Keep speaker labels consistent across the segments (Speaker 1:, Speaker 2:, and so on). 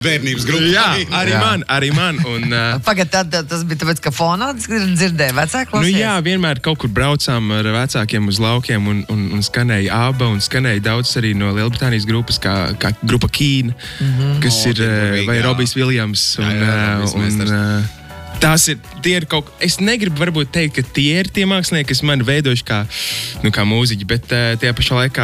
Speaker 1: bērnības grupā.
Speaker 2: Jā, arī man. Un,
Speaker 3: Pagad, tas bija tāpēc, ka fonā dzirdēja vecāki klausies?
Speaker 2: jā, vienmēr kaut kur braucām ar vecākiem uz laukiem un skanēja ABBA un skanēja daudz arī no Lielbritānijas grupas, kā grupa Keen, kas ir, vai Robijs Viljams. Tie ir kaut... Es negribu varbūt teikt, ka tie ir tie mākslinieki, kas mani veidojuši kā mūziķi, bet tajā pašā laikā,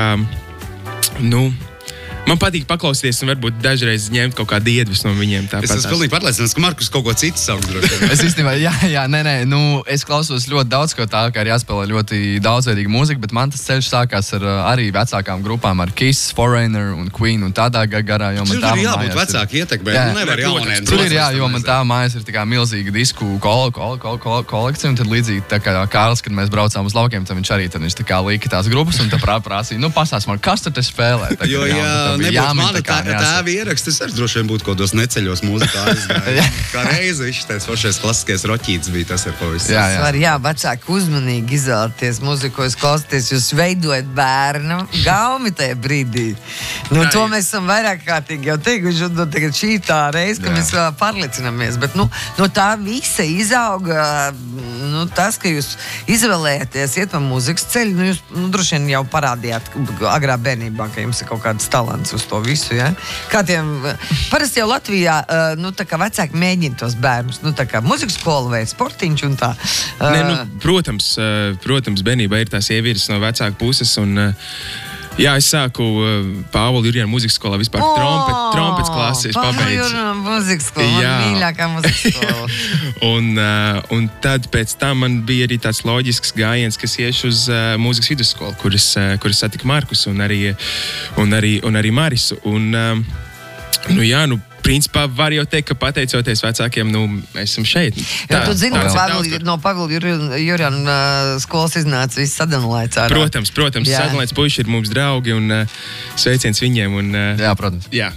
Speaker 2: man patīk paklausīties un varbūt dažreiz ņemt kaut kādu iedvesmu no viņiem.
Speaker 1: Es esmu pilnīgi pārliecināts, ka Markus kaut ko citu sauc droši.
Speaker 4: Es īstenībā, es klausos ļoti daudz, ko tā kā ir jāspēlē ļoti daudzveidīga mūzika, bet man tas ceļš sākās ar arī vecākām grupām, ar Kiss, Foreigner un Queen un tādā garā, jo man tā
Speaker 1: ir jābūt vecāki ietekmē, nevar jauniem.
Speaker 4: Tur ir jo man tā mājas ir tā kā milzīga disku kolekcija, un tad līdzīgi tā kā Kārlis, kad mēs braucām uz laukiem, tad viņš tā kā līka tās grupas un tā prasīja, pastāst man, kas tad te spēlē?
Speaker 1: Nebūtu mana tēva ieraksts, es arī droši vien būtu kaut kādos neceļos mūzikā aizgāju. Kā reizi viņš teica, foršais klasiskais roķītis bija tas, ar ko viss.
Speaker 3: Jā, vecāki uzmanīgi izvēlēties mūziku, ko jūs klausāties, jūs veidojat bērnu gaumi tajā brīdī. To mēs esam vairāk kārtīgi jau teikuši, un tagad šī tā reize, ka mēs pārliecinamies, bet no tā visa izauga tas, ka jūs izvēlēties iet pa mūzikas ceļu, jūs droši vien jau parādījāt agrā bērnībā, ka jums ir kaut kāds talants uz to visu, ja? Kā tiem, parasti jau Latvijā, tā kā vecāki mēģina tos bērnus, tā kā muzikas skola vai sportiņš un tā.
Speaker 2: Protams, bērnībā ir tās ievirzes no vecāku puses un jā, es sāku Pāvila Jurjana muzikas skolā vispār trompets klases pabeidzu.
Speaker 3: Pāvila Jurjana muzikas skola, mīļākā muzikas skola.
Speaker 2: un tad pēc tam man bija arī tāds loģisks gājiens, kas iešu uz mūzikas vidusskolu, kuras satika Markus un arī Marisu. Principā var jau teikt, ka pateicoties vecākiem, mēs esam šeit.
Speaker 3: Tu zini, ka no Pāvila Jurjana skolas iznāca viss Sadanlaits ārā.
Speaker 2: Protams, Sadanlaits puiši ir mums draugi un sveiciens viņiem.
Speaker 4: Jā, protams.
Speaker 2: Jā,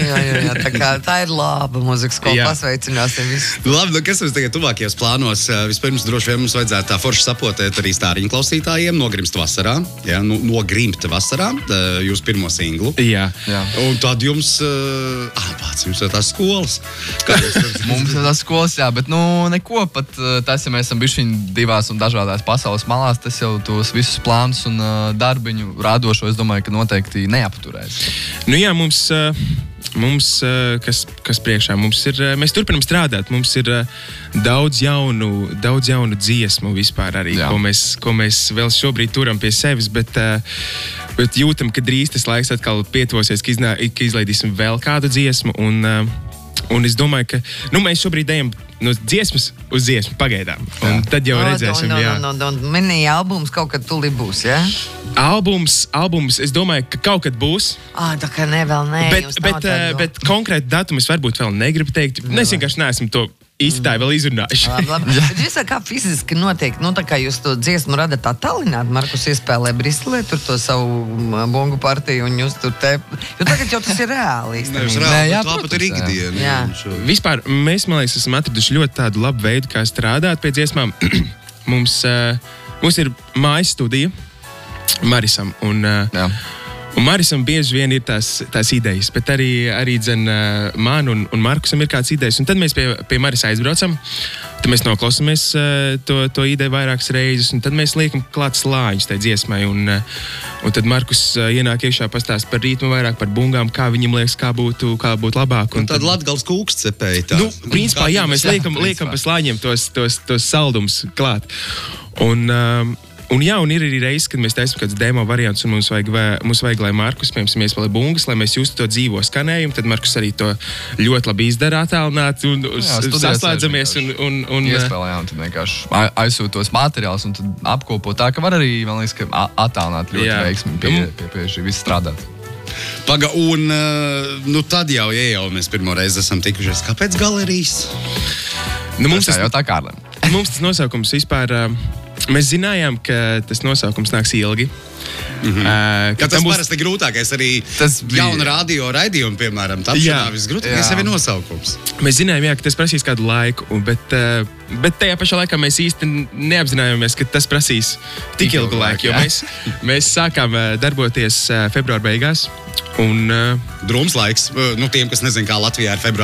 Speaker 3: tā ir laba muzikas skola, pasveicināsim visu.
Speaker 1: Labi, kas mums tagad tuvākajos plānos? Vispirms droši vien mums vajadzētu tā forši sapotēt arī stāriņu klausītājiem Nogrimst vasarā. Jā, Nogrimt vasarā, jūs pirmo singlu.
Speaker 2: Jā.
Speaker 1: Un tad jums, jums ir tās skolas.
Speaker 4: Mums ir tās skolas, jā, bet neko pat tas, ja mēs esam bišķiņi divās un dažādās pasaules malās, tas jau tos visus plānus un darbiņu rādošo, es domāju, ka noteikti neapturēs.
Speaker 2: Jā, mums kas priekšā, mēs turpinam strādāt, mums ir daudz jaunu dziesmu vispār arī, ko mēs vēl šobrīd turam pie sevis, bet jūtam, ka drīz tas laiks atkal pietosies, ka izlaidīsim vēl kādu dziesmu, un es domāju, ka mēs šobrīd ejam no dziesmas uz dziesmu pagaidām, un tad jau redzēsim,
Speaker 3: Mini albums kaut kad tūlīt būs, jā?
Speaker 2: Albums, es domāju, ka kaut kad būs.
Speaker 3: Tā kā vēl nē.
Speaker 2: Bet konkrēti datumus varbūt vēl negribu teikt. Es vienkārši neesmu to īsti tā vēl izrunājuši.
Speaker 3: Labi. Bet visā kā fiziski notiek, tā kā jūs to dziesmu radat tā talināt, Markus iespēlē Briselē, tur to savu bongu partiju, un jūs tur jo tagad jau tas ir reāli.
Speaker 1: Tāpat ir ikdiena.
Speaker 2: Vispār mēs, man liekas, esam atraduši ļoti tādu labu veidu, kā strādāt pie dziesmām. Mums ir mājas studija Marisam, un Marisam bieži vien ir tās idejas, bet arī man un Markusam ir kādas idejas, un tad mēs pie Marisa aizbraucam, tad mēs noklausāmies to ideju vairākas reizes, un tad mēs liekam klāt slāņus tai dziesmai, un tad Markus ienāk iekšā pastāst par ritmu, vairāk par bungām, kā viņam liekas, kā būtu labāk.
Speaker 1: Un tad Latgales kūks cepēja.
Speaker 2: Principā, jā, mēs liekam pa slāņiem tos saldumus klāt. Un ir arī reizes, kad mēs taisam kāds demo variants, un mums vajag, lai Markus, piemēram, iespēlē bungas, lai mēs justu to dzīvo skanējumu, tad Markus arī to ļoti labi izdara attālināt, un saslēdzamies. Un
Speaker 4: iespēlējām, tad vienkārši aizsūt tos materiālus, un tad apkopo tā, ka var arī, man liekas, ka attālināt ļoti veiksmi pie šī viss strādāt.
Speaker 1: Paga, un tad jau mēs pirmo reizi esam tikušies. Kāpēc galerijas?
Speaker 4: Mums tas jau tā Kārlim.
Speaker 2: Mums tas nosaukums vispār Mēs zinājām, ka tas nosaukums nāks ilgi.
Speaker 1: Ka tas parasti grūtākais arī jauna radio raidījuma, piemēram, tapšanā visgrūtākais jau ir nosaukums.
Speaker 2: Mēs zinājām, ka tas prasīs kādu laiku, bet tajā pašā laikā mēs īsti neapzinājāmies, ka tas prasīs tik ilgu laiku, jo mēs sākām darboties februāra beigās. Un
Speaker 1: drūms laiks, tiem, kas nezin, kā Latvijā ir februāra